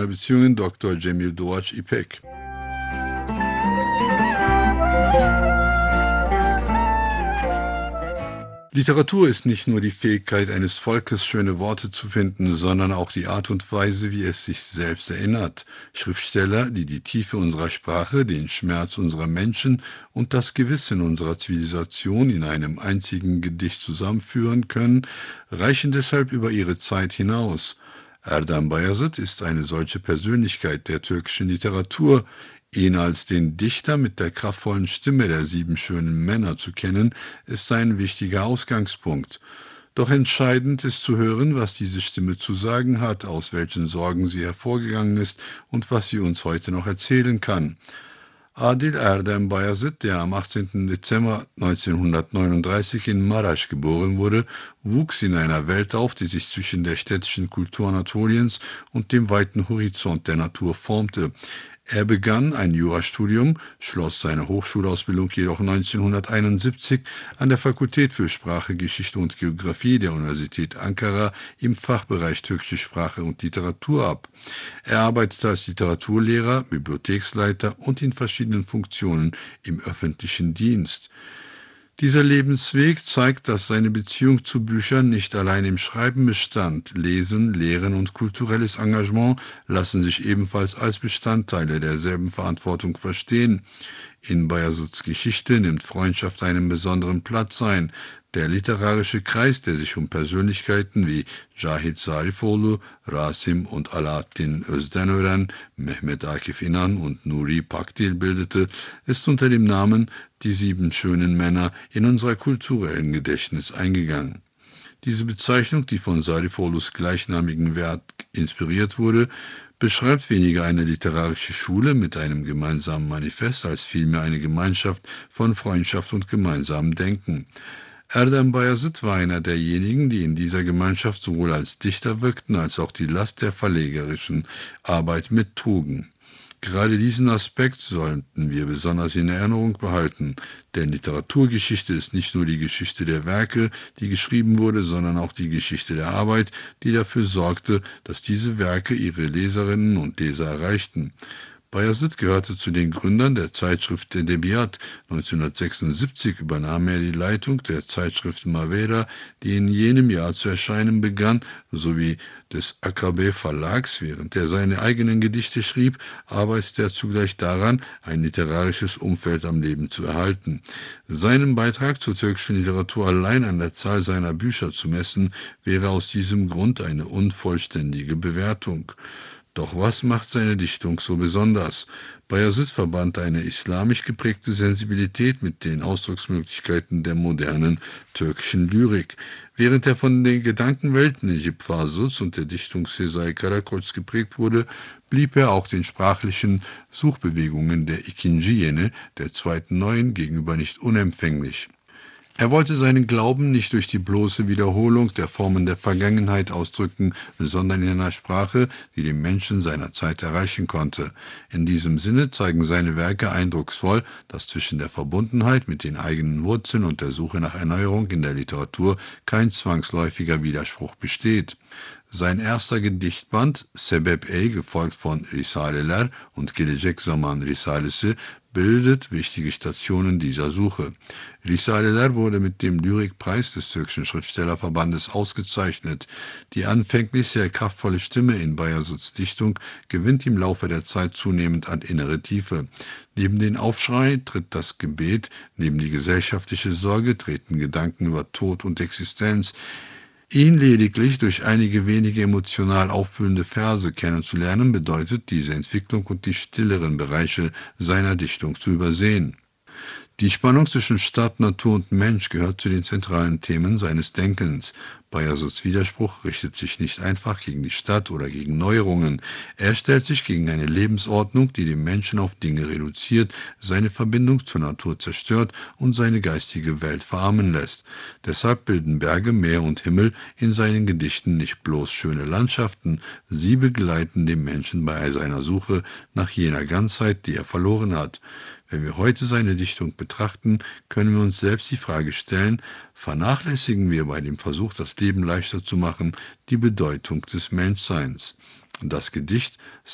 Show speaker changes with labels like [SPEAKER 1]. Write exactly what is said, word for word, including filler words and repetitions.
[SPEAKER 1] internationale Beziehungen Doktor Cemil Doğaç İpek. Literatur ist nicht nur die Fähigkeit eines Volkes, schöne Worte zu finden, sondern auch die Art und Weise, wie es sich selbst erinnert. Schriftsteller, die die Tiefe unserer Sprache, den Schmerz unserer Menschen und das Gewissen unserer Zivilisation in einem einzigen Gedicht zusammenführen können, reichen deshalb über ihre Zeit hinaus. Erdem Bayazıt ist eine solche Persönlichkeit der türkischen Literatur. Ihn als den Dichter mit der kraftvollen Stimme der sieben schönen Männer zu kennen, ist ein wichtiger Ausgangspunkt. Doch entscheidend ist zu hören, was diese Stimme zu sagen hat, aus welchen Sorgen sie hervorgegangen ist und was sie uns heute noch erzählen kann. Adil Erdem Bayazıt, der am achtzehnten Dezember neunzehnhundertneununddreißig in Maraş geboren wurde, wuchs in einer Welt auf, die sich zwischen der städtischen Kultur Anatoliens und dem weiten Horizont der Natur formte. Er begann ein Jurastudium, schloss seine Hochschulausbildung jedoch neunzehnhunderteinundsiebzig an der Fakultät für Sprache, Geschichte und Geographie der Universität Ankara im Fachbereich türkische Sprache und Literatur ab. Er arbeitete als Literaturlehrer, Bibliotheksleiter und in verschiedenen Funktionen im öffentlichen Dienst. Dieser Lebensweg zeigt, dass seine Beziehung zu Büchern nicht allein im Schreiben bestand. Lesen, Lehren und kulturelles Engagement lassen sich ebenfalls als Bestandteile derselben Verantwortung verstehen. In Bayazıts Geschichte nimmt Freundschaft einen besonderen Platz ein. Der literarische Kreis, der sich um Persönlichkeiten wie Cahit Zarifoğlu, Rasim und Alaaddin Özdenören, Mehmet Akif İnan und Nuri Pakdil bildete, ist unter dem Namen Die sieben schönen Männer in unser kulturellen Gedächtnis eingegangen. Diese Bezeichnung, die von Zarifoğlu's gleichnamigen Werk inspiriert wurde, beschreibt weniger eine literarische Schule mit einem gemeinsamen Manifest als vielmehr eine Gemeinschaft von Freundschaft und gemeinsamem Denken. Erdem Bayazıt war einer derjenigen, die in dieser Gemeinschaft sowohl als Dichter wirkten, als auch die Last der verlegerischen Arbeit mittrugen. Gerade diesen Aspekt sollten wir besonders in Erinnerung behalten, denn Literaturgeschichte ist nicht nur die Geschichte der Werke, die geschrieben wurde, sondern auch die Geschichte der Arbeit, die dafür sorgte, dass diese Werke ihre Leserinnen und Leser erreichten. Bayazıt gehörte zu den Gründern der Zeitschrift Edebiyat. neunzehnhundertsechsundsiebzig übernahm er die Leitung der Zeitschrift Mavera, die in jenem Jahr zu erscheinen begann, sowie des Akabe Verlags. Während er seine eigenen Gedichte schrieb, arbeitete er zugleich daran, ein literarisches Umfeld am Leben zu erhalten. Seinen Beitrag zur türkischen Literatur allein an der Zahl seiner Bücher zu messen, wäre aus diesem Grund eine unvollständige Bewertung. Doch was macht seine Dichtung so besonders? Bayazıt verband eine islamisch geprägte Sensibilität mit den Ausdrucksmöglichkeiten der modernen türkischen Lyrik. Während er von den Gedankenwelten Necip Fazıl's und der Dichtung Sezai Karakoç's geprägt wurde, blieb er auch den sprachlichen Suchbewegungen der ikinci Yeni, der zweiten Neuen, gegenüber nicht unempfänglich. Er wollte seinen Glauben nicht durch die bloße Wiederholung der Formen der Vergangenheit ausdrücken, sondern in einer Sprache, die den Menschen seiner Zeit erreichen konnte. In diesem Sinne zeigen seine Werke eindrucksvoll, dass zwischen der Verbundenheit mit den eigenen Wurzeln und der Suche nach Erneuerung in der Literatur kein zwangsläufiger Widerspruch besteht. Sein erster Gedichtband, Sebep Ey, gefolgt von Risaleler und Gelecek Zaman Risalesi, bildet wichtige Stationen dieser Suche. Risaleler wurde mit dem Lyrikpreis des türkischen Schriftstellerverbandes ausgezeichnet. Die anfänglich sehr kraftvolle Stimme in Bayazıts Dichtung gewinnt im Laufe der Zeit zunehmend an innere Tiefe. Neben den Aufschrei tritt das Gebet, neben die gesellschaftliche Sorge treten Gedanken über Tod und Existenz. Ihn lediglich durch einige wenige emotional aufwühlende Verse kennenzulernen, bedeutet, diese Entwicklung und die stilleren Bereiche seiner Dichtung zu übersehen. Die Spannung zwischen Stadt, Natur und Mensch gehört zu den zentralen Themen seines Denkens. Bayazıts Widerspruch richtet sich nicht einfach gegen die Stadt oder gegen Neuerungen. Er stellt sich gegen eine Lebensordnung, die den Menschen auf Dinge reduziert, seine Verbindung zur Natur zerstört und seine geistige Welt verarmen lässt. Deshalb bilden Berge, Meer und Himmel in seinen Gedichten nicht bloß schöne Landschaften, sie begleiten den Menschen bei seiner Suche nach jener Ganzheit, die er verloren hat. Wenn wir heute seine Dichtung betrachten, können wir uns selbst die Frage stellen, vernachlässigen wir bei dem Versuch, das Leben leichter zu machen, die Bedeutung des Menschseins? Das Gedicht